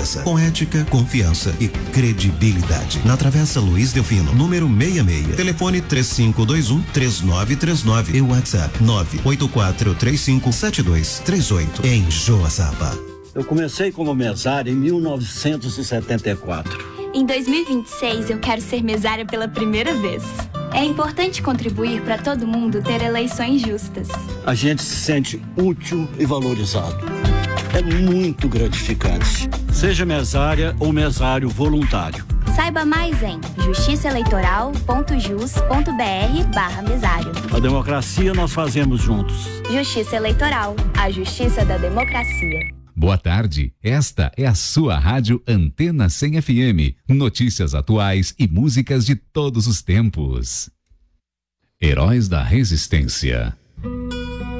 empresa, com ética, confiança e credibilidade. Na Travessa Luiz Delfino, número 66. Telefone 3521-3939 e WhatsApp 984357238. Em Joaçaba. Eu comecei como mesário em 1974. Em 2026, eu quero ser mesária pela primeira vez. É importante contribuir para todo mundo ter eleições justas. A gente se sente útil e valorizado. É muito gratificante. Seja mesária ou mesário voluntário. Saiba mais em justiçaeleitoral.jus.br/mesário. A democracia nós fazemos juntos. Justiça Eleitoral, a justiça da democracia. Boa tarde, esta é a sua rádio Antena 100 FM. Notícias atuais e músicas de todos os tempos. Heróis da Resistência.